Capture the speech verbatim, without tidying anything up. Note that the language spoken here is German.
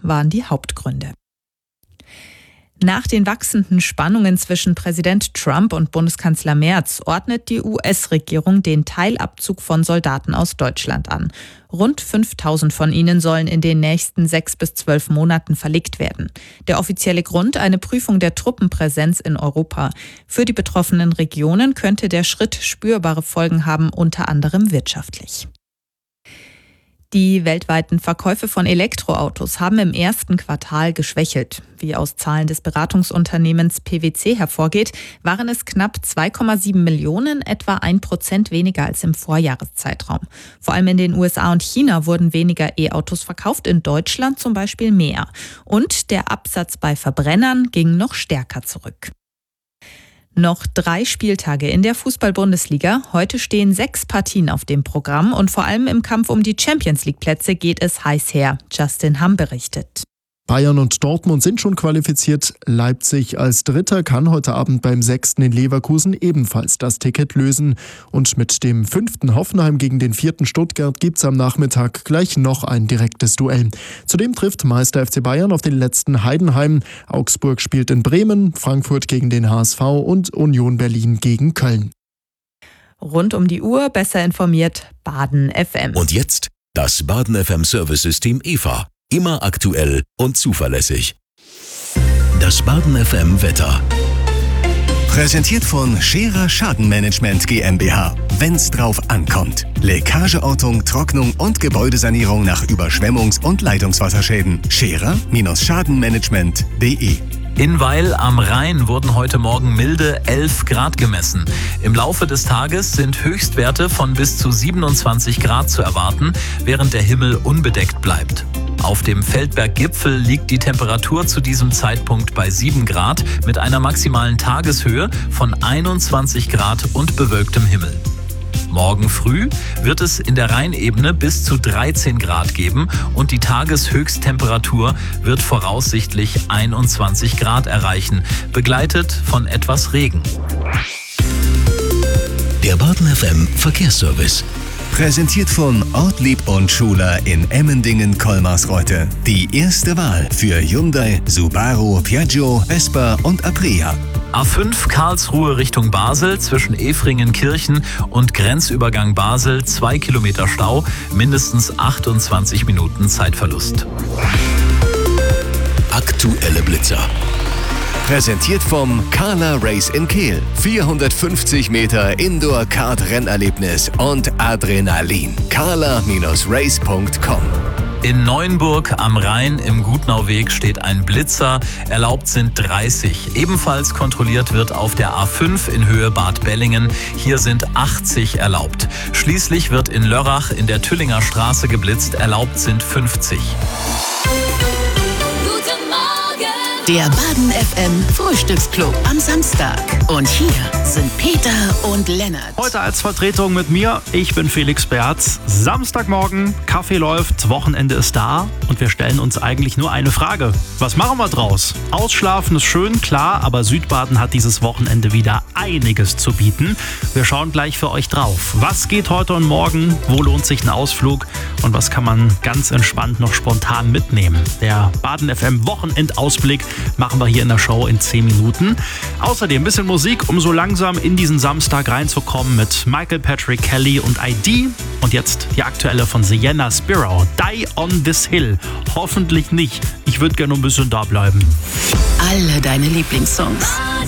waren die Hauptgründe. Nach den wachsenden Spannungen zwischen Präsident Trump und Bundeskanzler Merz ordnet die U S-Regierung den Teilabzug von Soldaten aus Deutschland an. Rund fünftausend von ihnen sollen in den nächsten sechs bis zwölf Monaten verlegt werden. Der offizielle Grund: eine Prüfung der Truppenpräsenz in Europa. Für die betroffenen Regionen könnte der Schritt spürbare Folgen haben, unter anderem wirtschaftlich. Die weltweiten Verkäufe von Elektroautos haben im ersten Quartal geschwächelt. Wie aus Zahlen des Beratungsunternehmens P W C hervorgeht, waren es knapp zwei Komma sieben Millionen, etwa ein Prozent weniger als im Vorjahreszeitraum. Vor allem in den U S A und China wurden weniger E-Autos verkauft, in Deutschland zum Beispiel mehr. Und der Absatz bei Verbrennern ging noch stärker zurück. Noch drei Spieltage in der Fußball-Bundesliga. Heute stehen sechs Partien auf dem Programm und vor allem im Kampf um die Champions-League-Plätze geht es heiß her. Justin Hamm berichtet. Bayern und Dortmund sind schon qualifiziert. Leipzig als Dritter kann heute Abend beim Sechsten in Leverkusen ebenfalls das Ticket lösen. Und mit dem fünften Hoffenheim gegen den vierten Stuttgart gibt's am Nachmittag gleich noch ein direktes Duell. Zudem trifft Meister F C Bayern auf den letzten Heidenheim. Augsburg spielt in Bremen, Frankfurt gegen den H S V und Union Berlin gegen Köln. Rund um die Uhr besser informiert Baden F M. Und jetzt das Baden F M Service-System E V A. Immer aktuell und zuverlässig. Das Baden F M Wetter. Präsentiert von Scherer Schadenmanagement GmbH. Wenn's drauf ankommt. Leckageortung, Trocknung und Gebäudesanierung nach Überschwemmungs- und Leitungswasserschäden. Scherer-Schadenmanagement punkt de. In Weil am Rhein wurden heute Morgen milde elf Grad gemessen. Im Laufe des Tages sind Höchstwerte von bis zu siebenundzwanzig Grad zu erwarten, während der Himmel unbedeckt bleibt. Auf dem Feldberg-Gipfel liegt die Temperatur zu diesem Zeitpunkt bei sieben Grad mit einer maximalen Tageshöhe von einundzwanzig Grad und bewölktem Himmel. Morgen früh wird es in der Rheinebene bis zu dreizehn Grad geben und die Tageshöchsttemperatur wird voraussichtlich einundzwanzig Grad erreichen, begleitet von etwas Regen. Der Baden F M Verkehrsservice. Präsentiert von Ortlieb und Schuler in Emmendingen-Kolmarsreuth. Die erste Wahl für Hyundai, Subaru, Piaggio, Vespa und Aprilia. A fünf Karlsruhe Richtung Basel zwischen Efringen-Kirchen und Grenzübergang Basel, zwei Kilometer Stau, mindestens achtundzwanzig Minuten Zeitverlust. Aktuelle Blitzer. Präsentiert vom Carla Race in Kehl. vierhundertfünfzig Meter Indoor-Kart-Rennerlebnis und Adrenalin. carla Race punkt com. In Neuenburg am Rhein im Gutnauweg steht ein Blitzer. Erlaubt sind dreißig. Ebenfalls kontrolliert wird auf der A fünf in Höhe Bad Bellingen. Hier sind achtzig erlaubt. Schließlich wird in Lörrach in der Tüllinger Straße geblitzt. Erlaubt sind fünfzig. Der Baden F M Frühstücksclub am Samstag. Und hier sind Peter und Lennart. Heute als Vertretung mit mir, ich bin Felix Berz. Samstagmorgen, Kaffee läuft, Wochenende ist da und wir stellen uns eigentlich nur eine Frage. Was machen wir draus? Ausschlafen ist schön, klar, aber Südbaden hat dieses Wochenende wieder einiges zu bieten. Wir schauen gleich für euch drauf. Was geht heute und morgen? Wo lohnt sich ein Ausflug? Und was kann man ganz entspannt noch spontan mitnehmen? Der Baden F M Wochenendausblick machen wir hier in der Show in zehn Minuten. Außerdem ein bisschen Musik, um so langsam in diesen Samstag reinzukommen mit Michael Patrick Kelly und I D. Und jetzt die aktuelle von Sienna Spiro, Die on This Hill. Hoffentlich nicht. Ich würde gerne ein bisschen da bleiben. Alle deine Lieblingssongs.